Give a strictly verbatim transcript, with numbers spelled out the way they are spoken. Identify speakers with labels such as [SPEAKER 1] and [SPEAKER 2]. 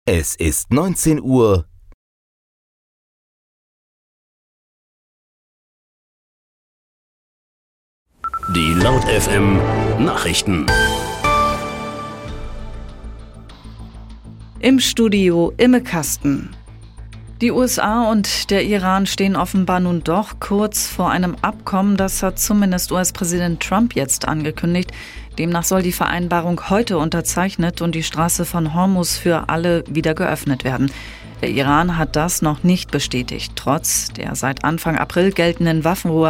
[SPEAKER 1] Es ist neunzehn Uhr.
[SPEAKER 2] Die Laut F M Nachrichten.
[SPEAKER 3] Im Studio Imme Kasten. Die U S A und der Iran stehen offenbar nun doch kurz vor einem Abkommen, das hat zumindest U S-Präsident Trump jetzt angekündigt. Demnach soll die Vereinbarung heute unterzeichnet und die Straße von Hormuz für alle wieder geöffnet werden. Der Iran hat das noch nicht bestätigt, trotz der seit Anfang April geltenden Waffenruhe